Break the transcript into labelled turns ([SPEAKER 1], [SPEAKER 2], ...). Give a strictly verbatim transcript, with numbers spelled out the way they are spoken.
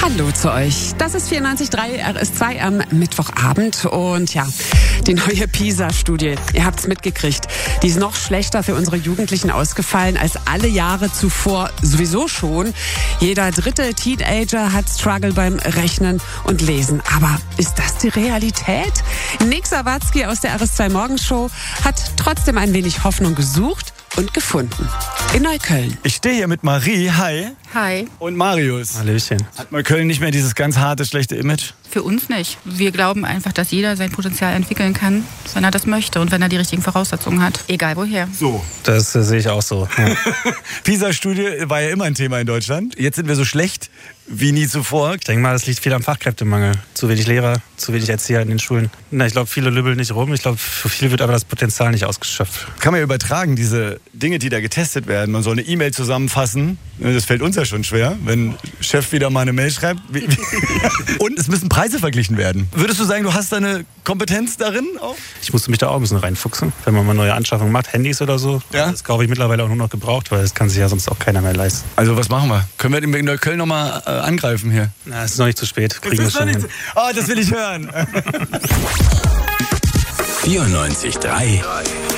[SPEAKER 1] Hallo zu euch. Das ist vierundneunzig Komma drei R S zwei am Mittwochabend. Und ja, die neue PISA-Studie, ihr habt's mitgekriegt, die ist noch schlechter für unsere Jugendlichen ausgefallen als alle Jahre zuvor sowieso schon. Jeder dritte Teenager hat Struggle beim Rechnen und Lesen. Aber ist das die Realität? Nick Sawatzki aus der R S zwei Morgenshow hat trotzdem ein wenig Hoffnung gesucht und gefunden. In Neukölln.
[SPEAKER 2] Ich stehe hier mit Marie, hi.
[SPEAKER 3] Hi.
[SPEAKER 2] Und Marius.
[SPEAKER 4] Hallöchen.
[SPEAKER 2] Hat Neukölln nicht mehr dieses ganz harte, schlechte Image?
[SPEAKER 3] Für uns nicht. Wir glauben einfach, dass jeder sein Potenzial entwickeln kann, wenn er das möchte und wenn er die richtigen Voraussetzungen hat. Egal woher.
[SPEAKER 2] So.
[SPEAKER 4] Das äh, sehe ich auch so. Ja.
[SPEAKER 2] PISA-Studie war ja immer ein Thema in Deutschland. Jetzt sind wir so schlecht wie nie zuvor.
[SPEAKER 4] Ich denke mal, das liegt viel am Fachkräftemangel. Zu wenig Lehrer, zu wenig Erzieher in den Schulen. Na, ich glaube, viele lübbeln nicht rum. Ich glaube, für viele wird aber das Potenzial nicht ausgeschöpft.
[SPEAKER 2] Kann man ja übertragen, diese Dinge, die da getestet werden. Man soll eine E-Mail zusammenfassen. Das fällt uns ja schon schwer, wenn Chef wieder mal eine Mail schreibt. Und es müssen Preise verglichen werden. Würdest du sagen, du hast deine Kompetenz darin auch?
[SPEAKER 4] Ich musste mich da auch ein bisschen reinfuchsen. Wenn man mal neue Anschaffungen macht, Handys oder so,
[SPEAKER 2] ja?
[SPEAKER 4] Das kaufe ich mittlerweile auch nur noch gebraucht, weil das kann sich ja sonst auch keiner mehr leisten.
[SPEAKER 2] Also was machen wir? Können wir in Neukölln nochmal äh, angreifen hier?
[SPEAKER 4] Na, es ist noch nicht zu spät. Kriegen wir schon hin.
[SPEAKER 2] Oh, das will ich hören.
[SPEAKER 5] vierundneunzig Komma drei